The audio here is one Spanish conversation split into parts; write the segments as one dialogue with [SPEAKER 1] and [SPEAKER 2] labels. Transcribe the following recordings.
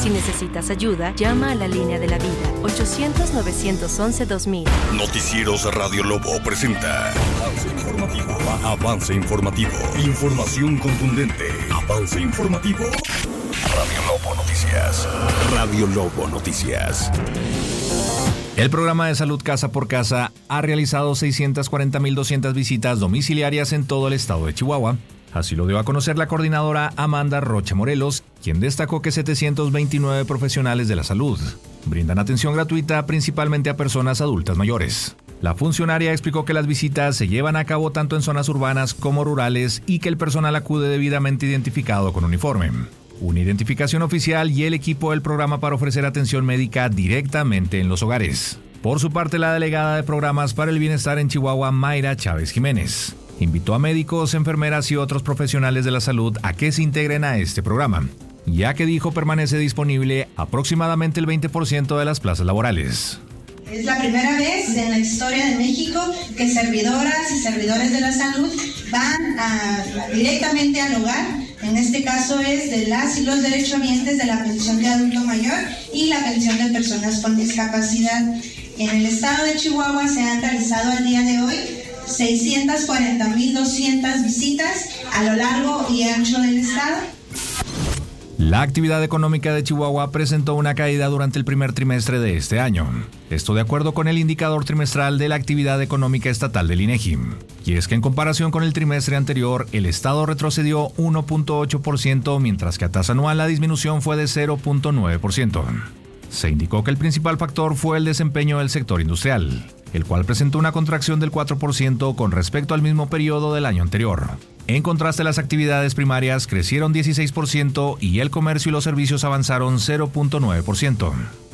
[SPEAKER 1] Si necesitas ayuda, llama a la línea de la vida, 800-911-2000.
[SPEAKER 2] Noticieros Radio Lobo presenta Avance Informativo. Avance Informativo. Información contundente. Avance Informativo. Radio Lobo Noticias. Radio Lobo Noticias.
[SPEAKER 3] El programa de salud Casa por Casa ha realizado 640.200 visitas domiciliarias en todo el estado de Chihuahua. Así lo dio a conocer la coordinadora Amanda Rocha Morelos, quien destacó que 729 profesionales de la salud brindan atención gratuita principalmente a personas adultas mayores. La funcionaria explicó que las visitas se llevan a cabo tanto en zonas urbanas como rurales y que el personal acude debidamente identificado con uniforme, una identificación oficial y el equipo del programa para ofrecer atención médica directamente en los hogares. Por su parte, la delegada de Programas para el Bienestar en Chihuahua, Mayra Chávez Jiménez, invitó a médicos, enfermeras y otros profesionales de la salud a que se integren a este programa, ya que dijo permanece disponible aproximadamente el 20% de las plazas laborales.
[SPEAKER 4] Es la primera vez en la historia de México que servidoras y servidores de la salud van directamente al hogar. En este caso es de las y los derechohabientes de la pensión de adulto mayor y la pensión de personas con discapacidad. En el estado de Chihuahua se han realizado al día de hoy 640.200 visitas a lo largo y ancho del estado.
[SPEAKER 3] La actividad económica de Chihuahua presentó una caída durante el primer trimestre de este año. Esto de acuerdo con el indicador trimestral de la actividad económica estatal del INEGI. Y es que en comparación con el trimestre anterior, el estado retrocedió 1.8%, mientras que a tasa anual la disminución fue de 0.9%. Se indicó que el principal factor fue el desempeño del sector industrial, el cual presentó una contracción del 4% con respecto al mismo periodo del año anterior. En contraste, las actividades primarias crecieron 16% y el comercio y los servicios avanzaron 0.9%.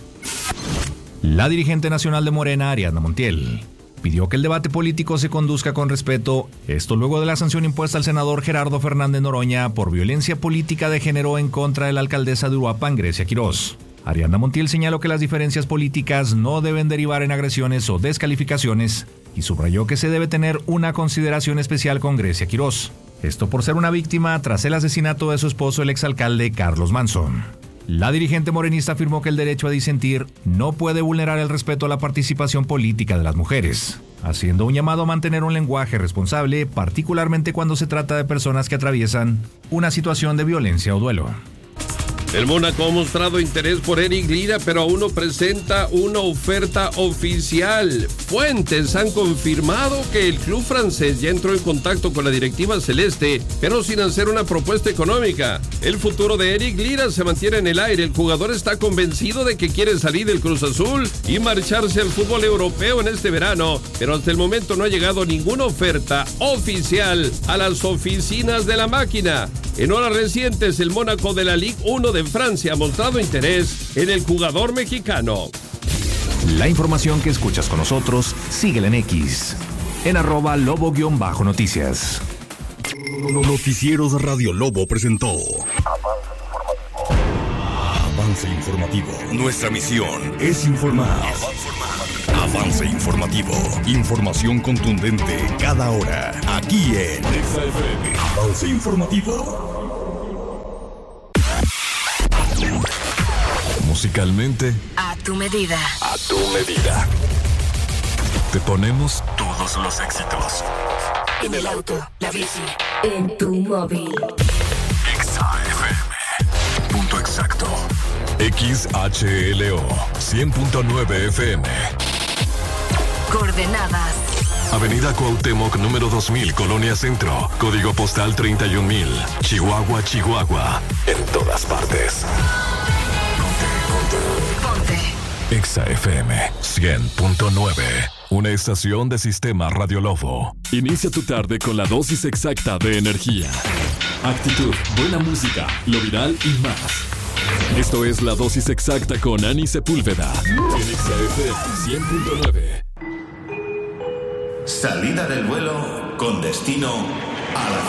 [SPEAKER 3] La dirigente nacional de Morena, Ariadna Montiel, pidió que el debate político se conduzca con respeto, esto luego de la sanción impuesta al senador Gerardo Fernández Noroña por violencia política de género en contra de la alcaldesa de Uruapan, Grecia Quirós. Ariadna Montiel señaló que las diferencias políticas no deben derivar en agresiones o descalificaciones y subrayó que se debe tener una consideración especial con Grecia Quirós. Esto por ser una víctima tras el asesinato de su esposo, el exalcalde Carlos Manzo. La dirigente morenista afirmó que el derecho a disentir no puede vulnerar el respeto a la participación política de las mujeres, haciendo un llamado a mantener un lenguaje responsable, particularmente cuando se trata de personas que atraviesan una situación de violencia o duelo.
[SPEAKER 5] El Mónaco ha mostrado interés por Eric Lira, pero aún no presenta una oferta oficial. Fuentes han confirmado que el club francés ya entró en contacto con la directiva celeste, pero sin hacer una propuesta económica. El futuro de Eric Lira se mantiene en el aire. El jugador está convencido de que quiere salir del Cruz Azul y marcharse al fútbol europeo en este verano, pero hasta el momento no ha llegado ninguna oferta oficial a las oficinas de la máquina. En horas recientes, el Mónaco de la Ligue 1 de Francia ha mostrado interés en el jugador mexicano.
[SPEAKER 3] La información que escuchas con nosotros, síguela en X, en @lobo_noticias.
[SPEAKER 2] Noticieros Radio Lobo presentó Avance Informativo. Nuestra misión es informar. Avance Informativo. Información contundente cada hora. Aquí en XFM. Avance Informativo. Musicalmente,
[SPEAKER 1] A tu medida.
[SPEAKER 2] a tu medida. Te ponemos todos los éxitos.
[SPEAKER 1] En el auto, la bici, en tu móvil.
[SPEAKER 2] XFM. Punto exacto. XHLO 100.9 FM.
[SPEAKER 1] Coordenadas.
[SPEAKER 2] Avenida Cuauhtémoc, número 2000, Colonia Centro. Código postal 31000. Chihuahua, Chihuahua. En todas partes.
[SPEAKER 1] Ponte.
[SPEAKER 2] Exa FM 100.9. Una estación de Sistema Radio Lobo.
[SPEAKER 6] Inicia tu tarde con la dosis exacta de energía, actitud, buena música, lo viral y más. Esto es la dosis exacta con Ani Sepúlveda en Exa FM 100.9.
[SPEAKER 7] Salida del vuelo con destino a la